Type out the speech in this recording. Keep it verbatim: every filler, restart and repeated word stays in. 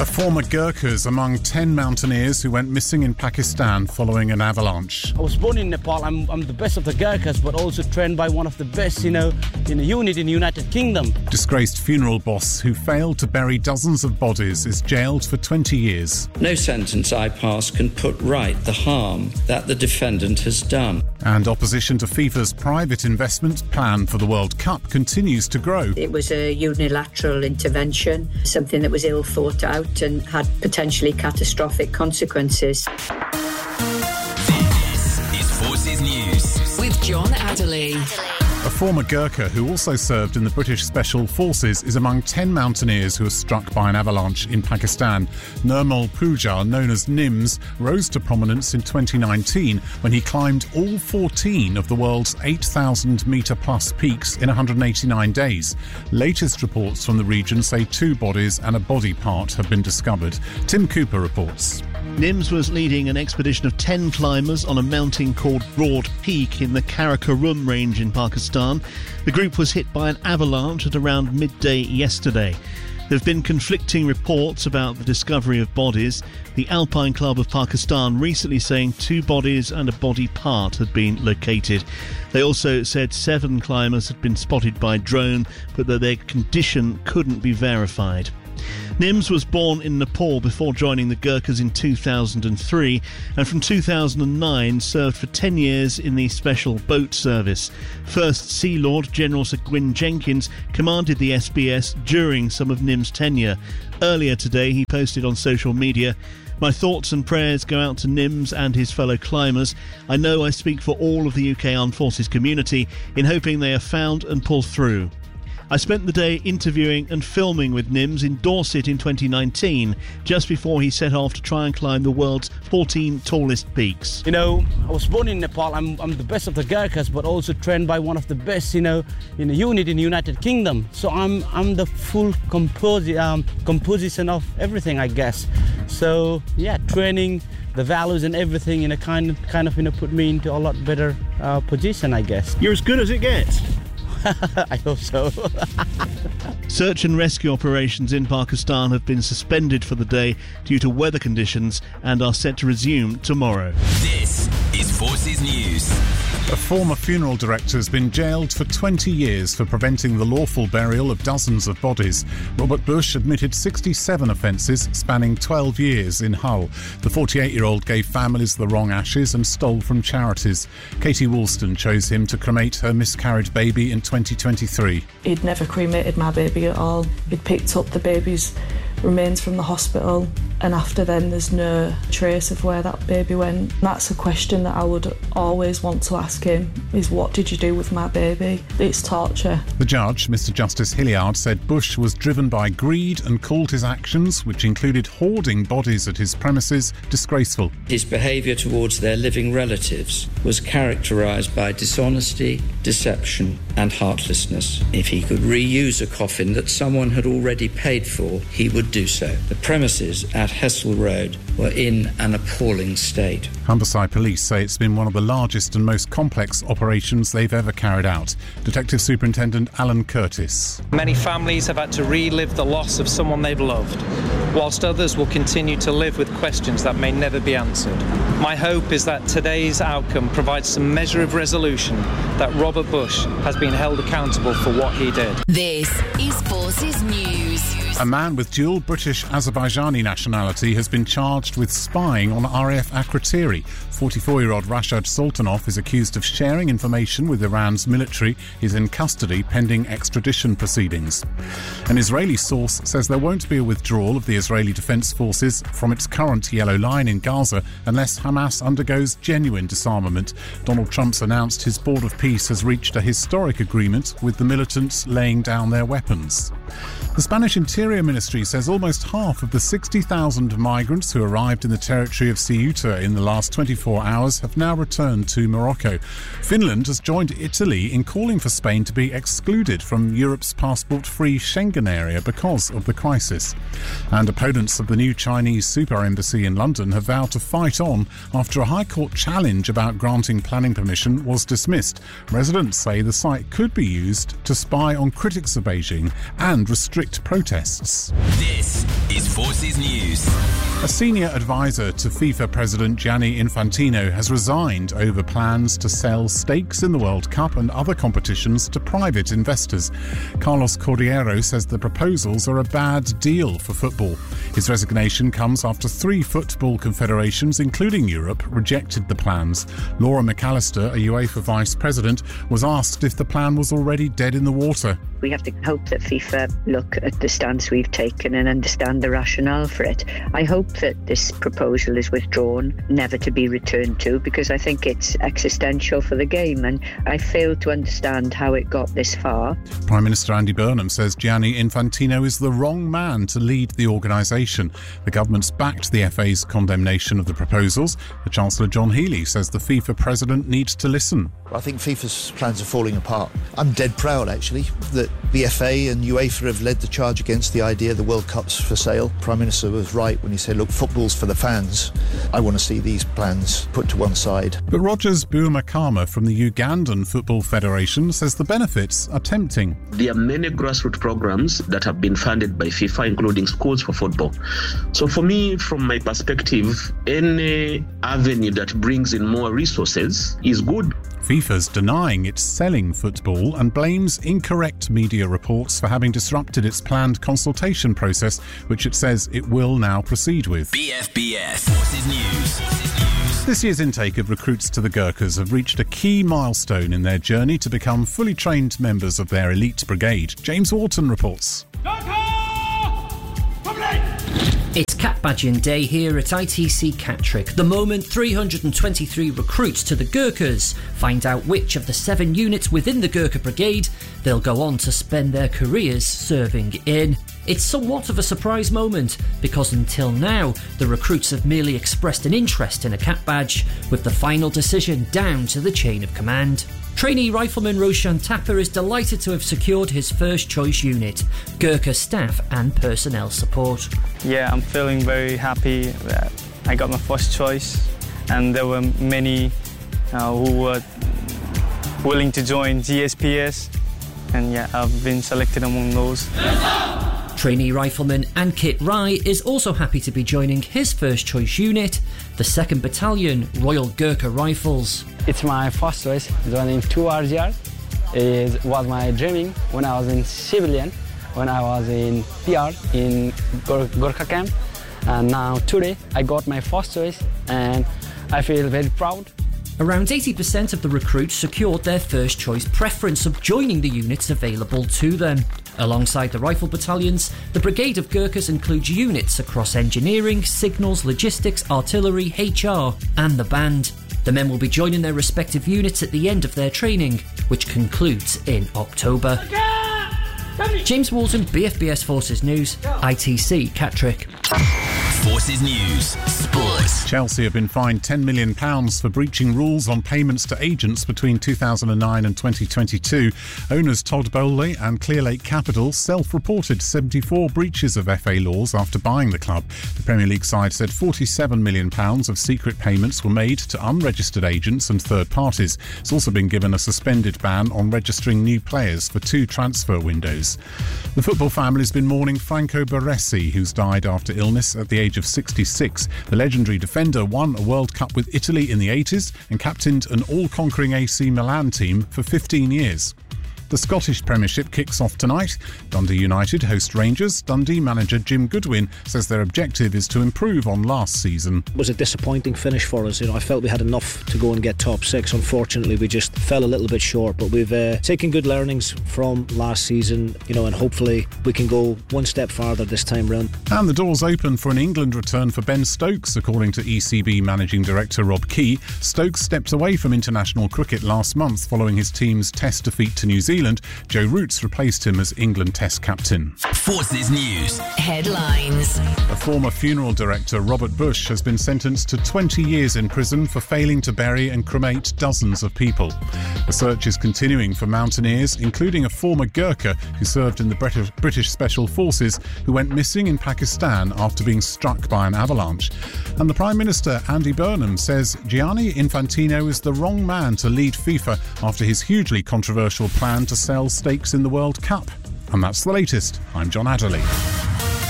A former Gurkhas among ten mountaineers who went missing in Pakistan following an avalanche. I was born in Nepal. I'm, I'm the best of the Gurkhas, but also trained by one of the best, you know, in a unit in the United Kingdom. Disgraced funeral boss who failed to bury dozens of bodies is jailed for twenty years. No sentence I pass can put right the harm that the defendant has done. And opposition to FIFA's private investment plan for the World Cup continues to grow. It was a unilateral intervention, something that was ill thought out and had potentially catastrophic consequences. This is Forces News with John Adderley. A former Gurkha who also served in the British Special Forces is among ten mountaineers who were struck by an avalanche in Pakistan. Nirmal Pooja, known as Nims, rose to prominence in twenty nineteen when he climbed all fourteen of the world's eight thousand metre plus peaks in one hundred eighty-nine days. Latest reports from the region say two bodies and a body part have been discovered. Tim Cooper reports. Nims was leading an expedition of ten climbers on a mountain called Broad Peak in the Karakoram range in Pakistan. The group was hit by an avalanche at around midday yesterday. There have been conflicting reports about the discovery of bodies. The Alpine Club of Pakistan recently saying two bodies and a body part had been located. They also said seven climbers had been spotted by drone, but that their condition couldn't be verified. Nims was born in Nepal before joining the Gurkhas in two thousand three and from two thousand nine served for ten years in the Special Boat Service. First Sea Lord General Sir Gwyn Jenkins commanded the S B S during some of Nims' tenure. Earlier today he posted on social media, "My thoughts and prayers go out to Nims and his fellow climbers. I know I speak for all of the U K Armed Forces community in hoping they are found and pull through. I spent the day interviewing and filming with Nims in Dorset in twenty nineteen, just before he set off to try and climb the world's fourteen tallest peaks." You know, I was born in Nepal. I'm, I'm the best of the Gurkhas, but also trained by one of the best, you know, in a unit in the United Kingdom. So I'm I'm the full composi- um, composition of everything, I guess. So yeah, training, the values and everything, in a kind of, kind of you know, put me into a lot better uh, position, I guess. You're as good as it gets. I hope so. Search and rescue operations in Pakistan have been suspended for the day due to weather conditions and are set to resume tomorrow. This is Forces News. A former funeral director has been jailed for twenty years for preventing the lawful burial of dozens of bodies. Robert Bush admitted sixty-seven offences spanning twelve years in Hull. The forty-eight-year-old gave families the wrong ashes and stole from charities. Katie Woolston chose him to cremate her miscarried baby in twenty twenty-three. He'd never cremated my baby at all. He'd picked up the baby's remains from the hospital, and after then there's no trace of where that baby went. That's a question that I would always want to ask him, is what did you do with my baby? It's torture. The judge, Mister Justice Hilliard, said Bush was driven by greed and called his actions, which included hoarding bodies at his premises, disgraceful. His behaviour towards their living relatives was characterised by dishonesty, deception and heartlessness. If he could reuse a coffin that someone had already paid for, he would do so. The premises at Hessel Road were in an appalling state. Humberside Police say it's been one of the largest and most complex operations they've ever carried out. Detective Superintendent Alan Curtis. Many families have had to relive the loss of someone they've loved, whilst others will continue to live with questions that may never be answered. My hope is that today's outcome provides some measure of resolution that Robert Bush has been held accountable for what he did. This is Forces News. A man with dual British-Azerbaijani nationality has been charged with spying on R A F Akrotiri. forty-four-year-old Rashad Sultanov is accused of sharing information with Iran's military. He's in custody pending extradition proceedings. An Israeli source says there won't be a withdrawal of the Israeli Defense Forces from its current yellow line in Gaza unless Hamas undergoes genuine disarmament. Donald Trump's announced his Board of Peace has reached a historic agreement with the militants laying down their weapons. The Spanish Interior Ministry says almost half of the sixty thousand migrants who arrived in the territory of Ceuta in the last twenty-four hours have now returned to Morocco. Finland has joined Italy in calling for Spain to be excluded from Europe's passport-free Schengen area because of the crisis. And opponents of the new Chinese super embassy in London have vowed to fight on after a High Court challenge about granting planning permission was dismissed. Residents say the site could be used to spy on critics of Beijing and restrict restrict protests. This is Forces News. A senior advisor to FIFA President Gianni Infantino has resigned over plans to sell stakes in the World Cup and other competitions to private investors. Carlos Cordeiro says the proposals are a bad deal for football. His resignation comes after three football confederations, including Europe, rejected the plans. Laura McAllister, a UEFA vice president, was asked if the plan was already dead in the water. We have to hope that FIFA look at the stance we've taken and understand the rationale for it. I hope that this proposal is withdrawn, never to be returned to, because I think it's existential for the game, and I fail to understand how it got this far. Prime Minister Andy Burnham says Gianni Infantino is the wrong man to lead the organisation. The government's backed the F A's condemnation of the proposals. The Chancellor John Healey says the FIFA president needs to listen. I think FIFA's plans are falling apart. I'm dead proud, actually, that the F A and UEFA have led the charge against the idea the World Cup's for sale. Prime Minister was right when he said, look, football's for the fans. I want to see these plans put to one side. But Rogers Buamakama from the Ugandan Football Federation says the benefits are tempting. There are many grassroots programs that have been funded by FIFA, including schools for football. So for me, from my perspective, any avenue that brings in more resources is good. FIFA's denying it's selling football and blames incorrect media reports for having disrupted its planned consultation process, which it says it will now proceed with. B F B S Forces News. This year's intake of recruits to the Gurkhas have reached a key milestone in their journey to become fully trained members of their elite brigade. James Walton reports. It's Cap Badging Day here at I T C Catterick. The moment three hundred twenty-three recruits to the Gurkhas find out which of the seven units within the Gurkha Brigade they'll go on to spend their careers serving in. It's somewhat of a surprise moment because until now the recruits have merely expressed an interest in a Cap badge, with the final decision down to the chain of command. Trainee Rifleman Roshan Tapper is delighted to have secured his first choice unit, Gurkha staff and personnel support. Yeah, I'm feeling very happy that I got my first choice, and there were many uh, who were willing to join G S P S, and yeah, I've been selected among those. Trainee Rifleman Ankit Rai is also happy to be joining his first choice unit, the second Battalion Royal Gurkha Rifles. It's my first choice, joining two R G R. It was my dreaming when I was in civilian, when I was in P R in Gur- Gurkha camp, and now today I got my first choice and I feel very proud. Around eighty percent of the recruits secured their first choice preference of joining the units available to them. Alongside the rifle battalions, the Brigade of Gurkhas includes units across engineering, signals, logistics, artillery, H R and the band. The men will be joining their respective units at the end of their training, which concludes in October. James Walton, B F B S Forces News, I T C Catterick. Forces News Sports. Chelsea have been fined ten million pounds for breaching rules on payments to agents between two thousand nine and twenty twenty-two. Owners Todd Bowley and Clearlake Capital self-reported seventy-four breaches of F A laws after buying the club. The Premier League side said forty-seven million pounds of secret payments were made to unregistered agents and third parties. It's also been given a suspended ban on registering new players for two transfer windows. The football family has been mourning Franco Baresi, who's died after illness at the age of sixty-six. The legendary defender won a World Cup with Italy in the eighties and captained an all-conquering A C Milan team for fifteen years. The Scottish Premiership kicks off tonight. Dundee United host Rangers. Dundee manager Jim Goodwin says their objective is to improve on last season. It was a disappointing finish for us. You know, I felt we had enough to go and get top six. Unfortunately, we just fell a little bit short, but we've uh, taken good learnings from last season, you know, and hopefully we can go one step farther this time round. And the doors open for an England return for Ben Stokes, according to E C B Managing Director Rob Key. Stokes stepped away from international cricket last month following his team's Test defeat to New Zealand. Joe Roots replaced him as England Test captain. Forces News Headlines. A former funeral director, Robert Bush, has been sentenced to twenty years in prison for failing to bury and cremate dozens of people. The search is continuing for mountaineers, including a former Gurkha who served in the British, British Special Forces, who went missing in Pakistan after being struck by an avalanche. And the Prime Minister, Andy Burnham, says Gianni Infantino is the wrong man to lead FIFA after his hugely controversial plan to sell stakes in the World Cup. And that's the latest. I'm John Adderley.